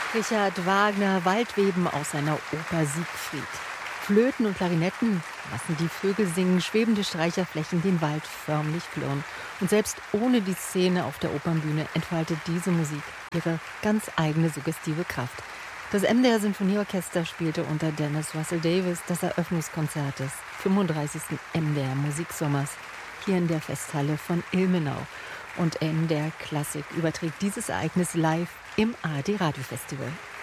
Richard Wagner, Waldweben aus seiner Oper Siegfried. Flöten und Klarinetten lassen die Vögel singen, schwebende Streicherflächen den Wald förmlich flirren. Und selbst ohne die Szene auf der Opernbühne entfaltet diese Musik ihre ganz eigene suggestive Kraft. Das MDR Sinfonieorchester spielte unter Dennis Russell Davis das Eröffnungskonzert des 35. MDR Musiksommers hier in der Festhalle von Ilmenau. Und MDR Klassik überträgt dieses Ereignis live im ARD Radiofestival.